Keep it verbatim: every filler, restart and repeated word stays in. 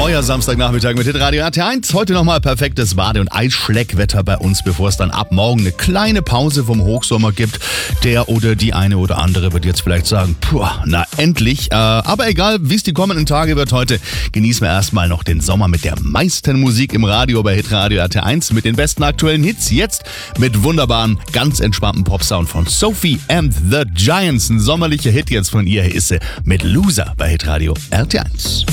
Euer Samstagnachmittag mit Hitradio R T eins. Heute nochmal perfektes Bade- und Eisschleckwetter bei uns, bevor es dann ab morgen eine kleine Pause vom Hochsommer gibt. Der oder die eine oder andere wird jetzt vielleicht sagen, puh, na endlich. Äh, aber egal, wie es die kommenden Tage wird heute, genießen wir erstmal noch den Sommer mit der meisten Musik im Radio bei Hitradio R T eins, mit den besten aktuellen Hits. Jetzt mit wunderbaren, ganz entspannten Popsound von Sophie and the Giants. Ein sommerlicher Hit jetzt von ihr ist sie mit Loser bei Hitradio R T eins.